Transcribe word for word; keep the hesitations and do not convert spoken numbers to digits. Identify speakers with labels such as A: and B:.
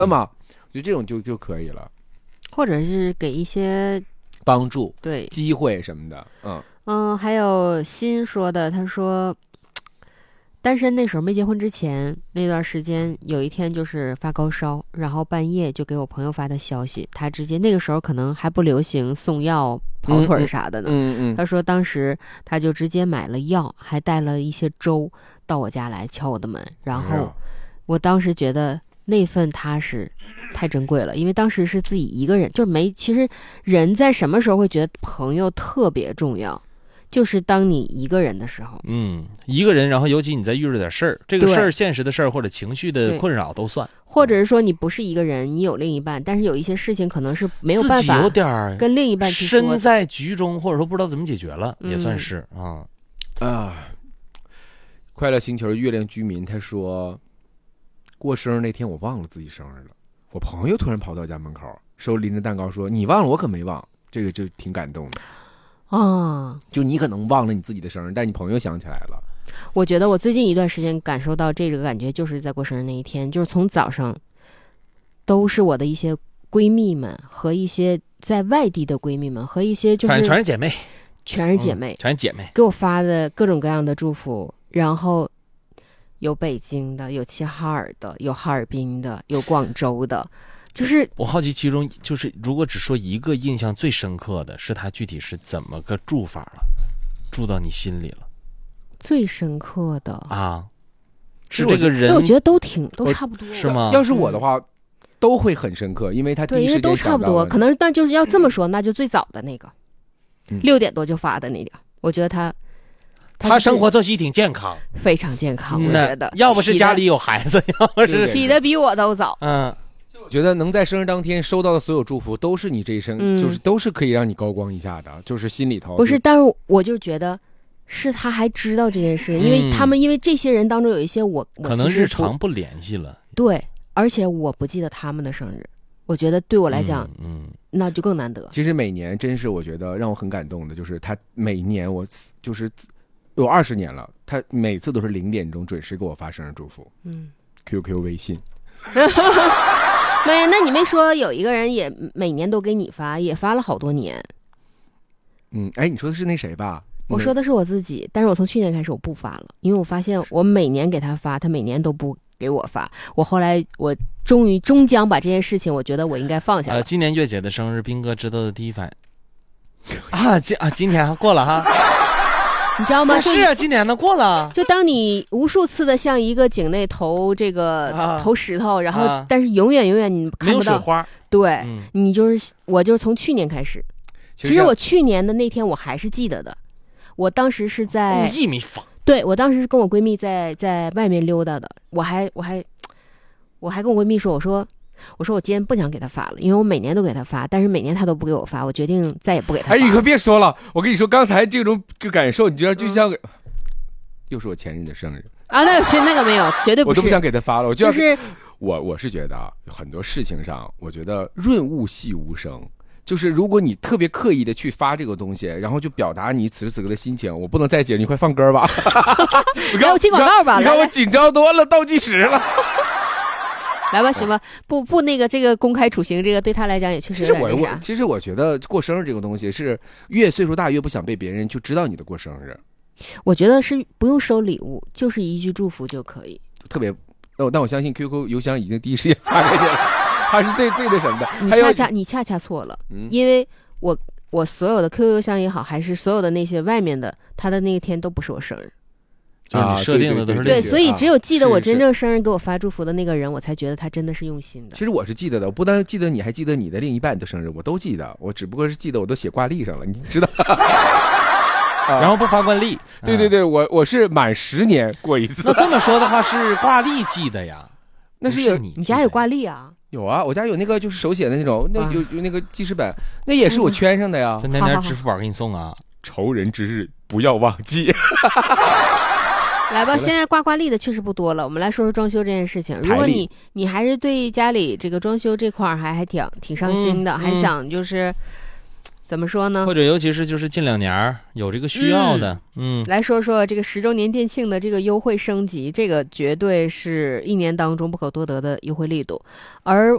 A: 那么我觉得这种就就可以了，
B: 或者是给一些
A: 帮助、
B: 对
A: 机会什么的。嗯
B: 嗯，还有新说的，他说单身那时候没结婚之前那段时间，有一天就是发高烧，然后半夜就给我朋友发的消息，他直接那个时候可能还不流行送药跑腿啥的呢。
A: 嗯嗯，
B: 他说当时他就直接买了药，还带了一些粥到我家来敲我的门，然后我当时觉得那份踏实太珍贵了，因为当时是自己一个人，就没其实人在什么时候会觉得朋友特别重要，就是当你一个人的时候。
C: 嗯，一个人，然后尤其你再遇着点事儿，这个事儿现实的事儿或者情绪的困扰都算，
B: 或者是说你不是一个人，你有另一半，但是有一些事情可能是没有办法
C: 有点
B: 跟另一半去说，
C: 身在局中，或者说不知道怎么解决了，
B: 嗯、
C: 也算是啊
A: 啊。快乐星球月亮居民他说，过生日那天我忘了自己生日了，我朋友突然跑到家门口，手里拎着蛋糕说：“你忘了，我可没忘。”这个就挺感动的
B: 啊。
A: 就你可能忘了你自己的生日，但你朋友想起来了。
B: 我觉得我最近一段时间感受到这个感觉，就是在过生日那一天，就是从早上都是我的一些闺蜜们和一些在外地的闺蜜们和一些就是
C: 反正全是姐妹，
B: 全是姐妹、
C: 嗯，全是姐妹
B: 给我发的各种各样的祝福，然后有北京的，有齐哈尔的，有哈尔滨的，有广州的。就是
C: 我好奇其中就是如果只说一个印象最深刻的是他具体是怎么个祝法了，祝到你心里了，
B: 最深刻的
C: 啊是这个人，
B: 我觉得都挺都差不多，
C: 是吗？
A: 要是我的话、嗯、都会很深刻，因为他第一时间
B: 对，因为都差不多，可能那就是要这么说，那就最早的那个六、嗯、点多就发的那点，我觉得他
C: 他生活作息挺健康，
B: 非常健康，我觉得
C: 要不是家里有孩子，要不是
B: 起的比我都早。
C: 嗯，
A: 我觉得能在生日当天收到的所有祝福，都是你这一生、嗯、就是都是可以让你高光一下的，就是心里头
B: 不是。但是我就觉得是他还知道这件事、嗯、因为他们因为这些人当中有一些我
C: 可能日常不联系了，
B: 对，而且我不记得他们的生日，我觉得对我来讲，
C: 嗯，
B: 嗯那就更难得。
A: 其实每年真是我觉得让我很感动的，就是他每年我就是有二十年了，他每次都是零点钟准时给我发生日祝福。
B: 嗯
A: ，Q Q 微信。
B: 没，那你没说有一个人也每年都给你发，也发了好多年。
A: 嗯，哎，你说的是那谁吧？
B: 我说的是我自己，但是我从去年开始我不发了，因为我发现我每年给他发，他每年都不给我发。我后来我终于终将把这件事情，我觉得我应该放下了。
C: 呃，今年月姐的生日，斌哥知道的第一反应啊，今啊今天过了哈。
B: 你知道吗？
C: 是啊，今年呢过了。
B: 就当你无数次的向一个井内投这个、啊、投石头，然后、啊、但是永远永远你看不到
C: 没有水花。
B: 对、
C: 嗯，
B: 你就是我就是从去年开始，其实我去年的那天我还是记得的。我当时是在
C: 故意没发。
B: 对，我当时是跟我闺蜜在在外面溜达的，我还我还我还跟我闺蜜说，我说。我说我今天不想给他发了，因为我每年都给他发，但是每年他都不给我发，我决定再也不给他发。
A: 哎，你可别说了，我跟你说，刚才这种感受，你知道，就像、嗯、又是我前任的生日
B: 啊，那是那个没有，绝对不是，
A: 我都不想给他发了。我就要
B: 就是
A: 我我是觉得啊，很多事情上，我觉得润物细无声。就是如果你特别刻意的去发这个东西，然后就表达你此时此刻的心情，我不能再解，你快放歌吧。
B: 来，我进广告吧。
A: 你看我紧张多了，倒计时了。
B: 来吧，行吧，不不，那个这个公开处刑，这个对他来讲也确实有点那啥。
A: 其实我觉得过生日这个东西是越岁数大越不想被别人就知道你的过生日。
B: 我觉得是不用收礼物，就是一句祝福就可以。
A: 特别，哦，但我相信 Q Q 邮箱已经第一时间发给你了，他是最最那什么的。
B: 你恰恰你恰恰错了，嗯、因为我我所有的 Q Q 邮箱也好，还是所有的那些外面的，他的那一天都不是我生日。
C: 就是你设定的都是
B: 对，所以只有记得我真正生日给我发祝福的那个人，我才觉得他真的是用心的。
A: 其实我是记得的，我不但记得你，还记得你的另一半的生日，我都记得。我只不过是记得我都写挂历上了，你知道。
C: 然后不发惯例。
A: 对对对，我我是满十年过一次。
C: 那这么说的话是挂历记的呀？
A: 那是
C: 有你
B: 你家有挂历啊？
A: 有啊，我家有那个就是手写的那种，那有有那个记事本，那也是我圈上的呀。
C: 分天天支付宝给你送啊。
A: 仇人之日不要忘记。
B: 来吧，现在挂挂历的确实不多了。我们来说说装修这件事情。如果你你还是对家里这个装修这块还还挺挺上心的、嗯嗯，还想就是怎么说呢？
C: 或者尤其是就是近两年有这个需要的，嗯，
B: 嗯来说说这个十周年店庆的这个优惠升级，这个绝对是一年当中不可多得的优惠力度。而